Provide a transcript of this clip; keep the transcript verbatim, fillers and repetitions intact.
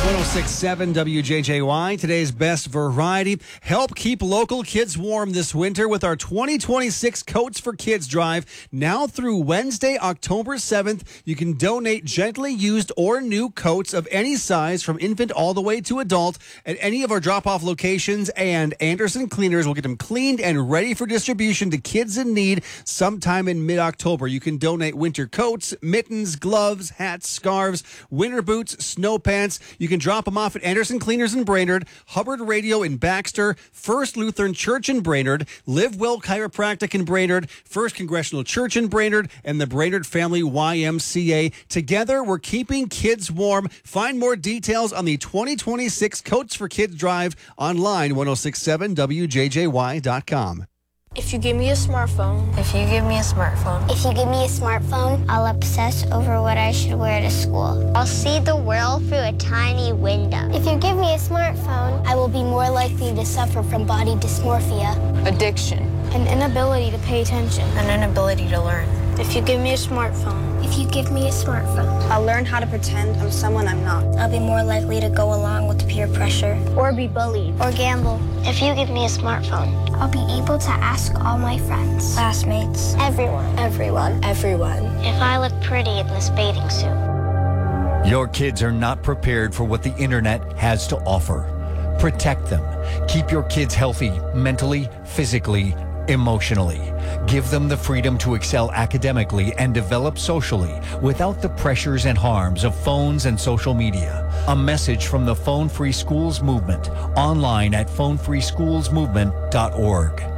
oh six point seven W J J Y, today's best variety. Help keep local kids warm this winter with our twenty twenty-six Coats for Kids drive. Now through Wednesday, October seventh, you can donate gently used or new coats of any size from infant all the way to adult at any of our drop-off locations, and Anderson Cleaners will get them cleaned and ready for distribution to kids in need sometime in mid-October. You can donate winter coats, mittens, gloves, hats, scarves, winter boots, snow pants. You can drop them off at Anderson Cleaners in Brainerd, Hubbard Radio in Baxter, First Lutheran Church in Brainerd, Live Well Chiropractic in Brainerd, First Congressional Church in Brainerd, and the Brainerd Family Y M C A. Together, we're keeping kids warm. Find more details on the twenty twenty-six Coats for Kids drive online, ten sixty-seven W J J Y dot com. If you give me a smartphone. If you give me a smartphone. If you give me a smartphone, I'll obsess over what I should wear to school. I'll see the world through a tiny window. If you give me a smartphone, I will be more likely to suffer from body dysmorphia, Addiction. an inability to pay attention. An inability to learn. If you give me a smartphone. If you give me a smartphone, I'll learn how to pretend I'm someone I'm not. I'll be more likely to go along with peer pressure, Or be bullied. or gamble. If you give me a smartphone. I'll be able to ask all my friends, classmates, Everyone. Everyone. Everyone. If I look pretty in this bathing suit. Your kids are not prepared for what the internet has to offer. Protect them. Keep your kids healthy mentally, physically, emotionally. Give them the freedom to excel academically and develop socially without the pressures and harms of phones and social media. A message from the Phone Free Schools Movement, online at phone free schools movement dot org.